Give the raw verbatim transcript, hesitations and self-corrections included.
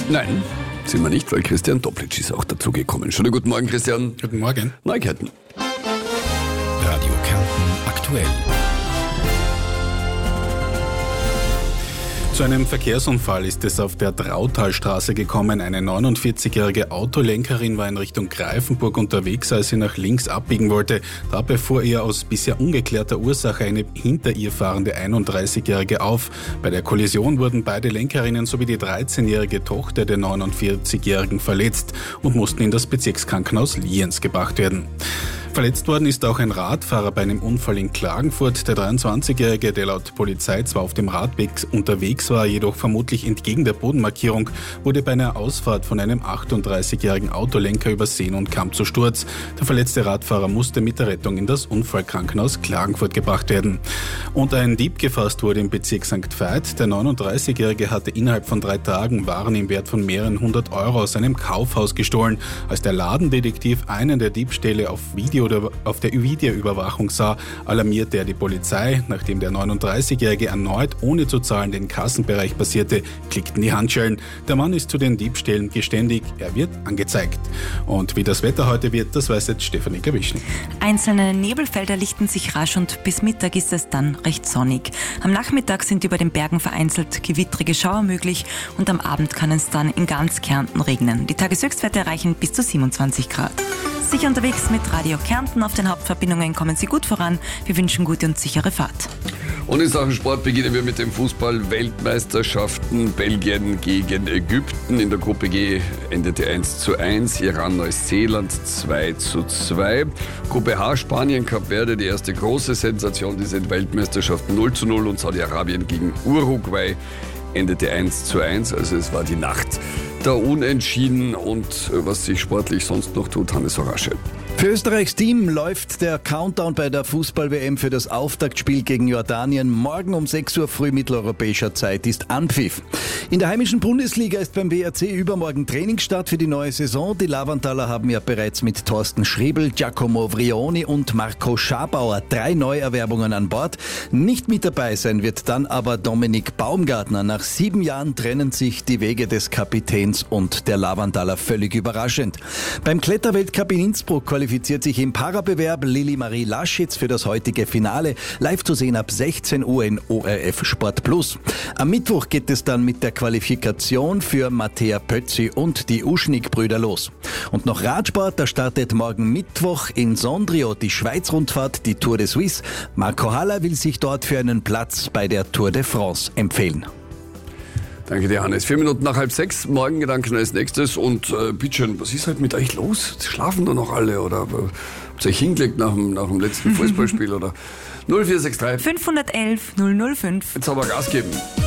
Nein, sind wir nicht, weil Christian Doplitsch ist auch dazugekommen. Schönen guten Morgen, Christian. Guten Morgen. Neuigkeiten. Radio Kärnten aktuell. Zu einem Verkehrsunfall ist es auf der Drautalstraße gekommen. Eine neunundvierzigjährige Autolenkerin war in Richtung Greifenburg unterwegs, als sie nach links abbiegen wollte. Dabei fuhr ihr aus bisher ungeklärter Ursache eine hinter ihr fahrende einunddreißigjährige auf. Bei der Kollision wurden beide Lenkerinnen sowie die dreizehnjährige Tochter der neunundvierzigjährigen verletzt und mussten in das Bezirkskrankenhaus Lienz gebracht werden. Verletzt worden ist auch ein Radfahrer bei einem Unfall in Klagenfurt. Der dreiundzwanzigjährige, der laut Polizei zwar auf dem Radweg unterwegs war, jedoch vermutlich entgegen der Bodenmarkierung, wurde bei einer Ausfahrt von einem achtunddreißigjährigen Autolenker übersehen und kam zu Sturz. Der verletzte Radfahrer musste mit der Rettung in das Unfallkrankenhaus Klagenfurt gebracht werden. Und ein Dieb gefasst wurde im Bezirk Sankt Veit. Der neununddreißigjährige hatte innerhalb von drei Tagen Waren im Wert von mehreren hundert Euro aus einem Kaufhaus gestohlen. Als der Ladendetektiv einen der Diebstähle auf Video oder auf der Videoüberwachung sah, alarmierte er die Polizei. Nachdem der neununddreißigjährige erneut ohne zu zahlen den Kassenbereich passierte, klickten die Handschellen. Der Mann ist zu den Diebstählen geständig, er wird angezeigt. Und wie das Wetter heute wird, das weiß jetzt Stefanie Gawischnik. Einzelne Nebelfelder lichten sich rasch und bis Mittag ist es dann recht sonnig. Am Nachmittag sind über den Bergen vereinzelt gewittrige Schauer möglich und am Abend kann es dann in ganz Kärnten regnen. Die Tageshöchstwerte erreichen bis zu siebenundzwanzig Grad. Sicher unterwegs mit Radio Kärnten. Auf den Hauptverbindungen kommen Sie gut voran. Wir wünschen gute und sichere Fahrt. Und in Sachen Sport beginnen wir mit den Fußball-Weltmeisterschaften. Belgien gegen Ägypten. In der Gruppe G endete eins zu eins. Iran, Neuseeland zwei zu zwei. Gruppe H, Spanien, Kap Verde, die erste große Sensation dieser Weltmeisterschaften null zu null. Und Saudi-Arabien gegen Uruguay endete eins zu eins. Also es war die Nacht der Unentschieden. Und was sich sportlich sonst noch tut, Hannes Horasche. Für Österreichs Team läuft der Countdown bei der Fußball-W M für das Auftaktspiel gegen Jordanien. Morgen um sechs Uhr früh mitteleuropäischer Zeit ist Anpfiff. In der heimischen Bundesliga ist beim W R C übermorgen Trainingsstart für die neue Saison. Die Lavantaler haben ja bereits mit Thorsten Schriebel, Giacomo Vrioni und Marco Schabauer drei Neuerwerbungen an Bord. Nicht mit dabei sein wird dann aber Dominik Baumgartner. Nach sieben Jahren trennen sich die Wege des Kapitäns und der Lavantaler völlig überraschend. Beim Kletterweltcup in Innsbruck qualifiziert sich im Parabewerb Lili Marie Laschitz für das heutige Finale. Live zu sehen ab sechzehn Uhr in O R F Sport Plus. Am Mittwoch geht es dann mit der Qualifikation für Mattea Pötzi und die Uschnik-Brüder los. Und noch Radsport, da startet morgen Mittwoch in Sondrio die Schweiz-Rundfahrt, die Tour de Suisse. Marco Haller will sich dort für einen Platz bei der Tour de France empfehlen. Danke dir, Hannes. Vier Minuten nach halb sechs. Morgen Gedanken als nächstes. Und äh, bitteschön, was ist halt mit euch los? Schlafen da noch alle? Oder äh, habt ihr euch hingelegt nach dem, nach dem letzten Fußballspiel? Oder null vier sechs drei fünfhundertelf null null fünf. Jetzt aber Gas geben.